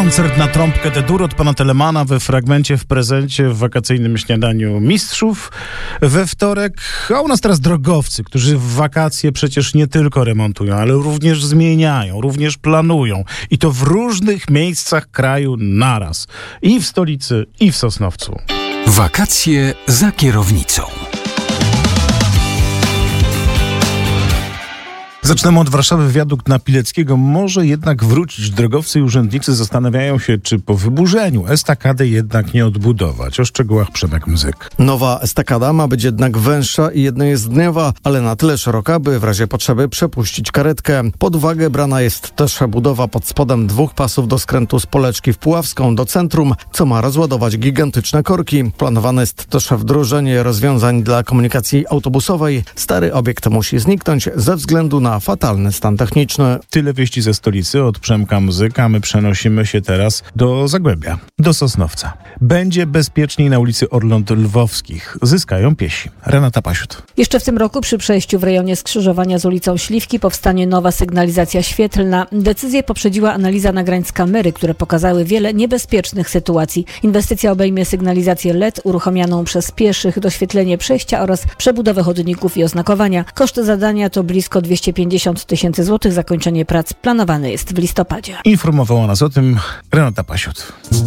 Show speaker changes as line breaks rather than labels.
Koncert na trąbkę D-dur od pana Telemana we fragmencie w prezencie w wakacyjnym śniadaniu mistrzów we wtorek. A u nas teraz drogowcy, którzy w wakacje przecież nie tylko remontują, ale również zmieniają, również planują. I to w różnych miejscach kraju naraz. I w stolicy, i w Sosnowcu.
Wakacje za kierownicą.
Zaczynamy od Warszawy. Wiadukt na Pileckiego może jednak wrócić. Drogowcy i urzędnicy zastanawiają się, czy po wyburzeniu estakady jednak nie odbudować. O szczegółach Przemek Mzyk.
Nowa estakada ma być jednak węższa i jednojezdniowa, ale na tyle szeroka, by w razie potrzeby przepuścić karetkę. Pod uwagę brana jest też budowa pod spodem 2 pasów do skrętu z Poleczki w Puławską do centrum, co ma rozładować gigantyczne korki. Planowane jest też wdrożenie rozwiązań dla komunikacji autobusowej. Stary obiekt musi zniknąć ze względu na fatalny stan techniczny.
Tyle wieści ze stolicy od Przemka Mzyka. My przenosimy się teraz do Zagłębia, do Sosnowca. Będzie bezpieczniej na ulicy Orląt Lwowskich. Zyskają piesi. Renata Pasiut.
Jeszcze w tym roku przy przejściu w rejonie skrzyżowania z ulicą Śliwki powstanie nowa sygnalizacja świetlna. Decyzję poprzedziła analiza nagrań z kamery, które pokazały wiele niebezpiecznych sytuacji. Inwestycja obejmie sygnalizację LED uruchamianą przez pieszych, doświetlenie przejścia oraz przebudowę chodników i oznakowania. Koszt zadania to blisko 250 tysięcy złotych. Zakończenie prac planowane jest w listopadzie.
Informowała nas o tym Renata Pasiut.